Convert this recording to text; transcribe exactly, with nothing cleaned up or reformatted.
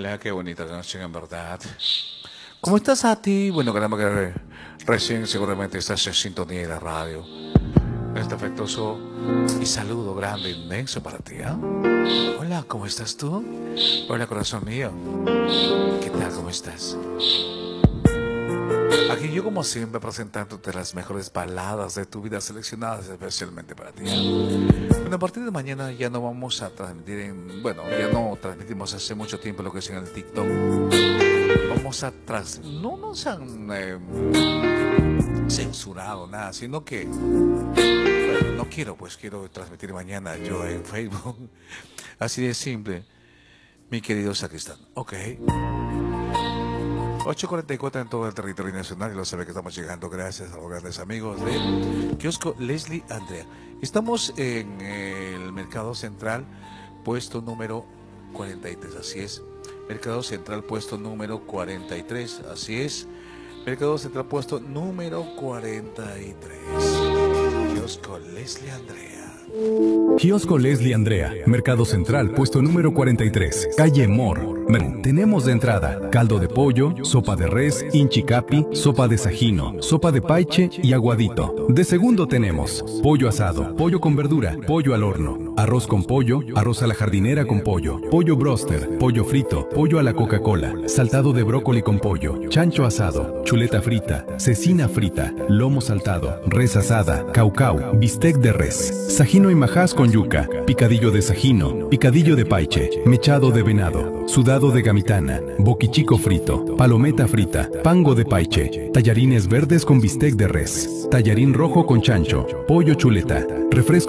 Hola, qué bonita canción en verdad. ¿Cómo estás a ti? Bueno, caramba que re- recién seguramente estás en sintonía de la radio. Este afectuoso y saludo grande, inmenso para ti, ¿ah? Hola, ¿cómo estás tú? Hola, corazón mío. ¿Qué tal? ¿Cómo estás? Aquí yo como siempre presentándote las mejores baladas de tu vida seleccionadas especialmente para ti. Bueno, a partir de mañana ya no vamos a transmitir en... Bueno, ya no transmitimos hace mucho tiempo lo que es en el TikTok. Vamos a tras... No nos han eh, censurado nada, sino que... Bueno, no quiero, pues quiero transmitir mañana yo en Facebook. Así de simple, mi querido Sacristán. Ok. ocho cuarenta y cuatro en todo el territorio nacional y lo sabe que estamos llegando gracias a los grandes amigos de Kiosco Leslie Andrea. Estamos en el Mercado Central, puesto número cuarenta y tres, así es. Mercado Central, puesto número cuarenta y tres, así es. Mercado Central, puesto número cuarenta y tres. Kiosco Leslie Andrea. Kiosco Leslie Andrea, Mercado Central, puesto número cuarenta y tres, calle Mor. Menú. Tenemos de entrada caldo de pollo, sopa de res, inchicapi, sopa de sajino, sopa de paiche y aguadito. De segundo tenemos pollo asado, pollo con verdura, pollo al horno, arroz con pollo, arroz a la jardinera con pollo, pollo broster, pollo frito, pollo a la Coca-Cola, saltado de brócoli con pollo, chancho asado, chuleta frita, cecina frita, lomo saltado, res asada, caucau, bistec de res, sajino y majás con yuca, picadillo de sajino, picadillo de paiche, mechado de venado, sudado de gamitana, boquichico frito, palometa frita, pango de paiche, tallarines verdes con bistec de res, tallarín rojo con chancho, pollo chuleta, refresco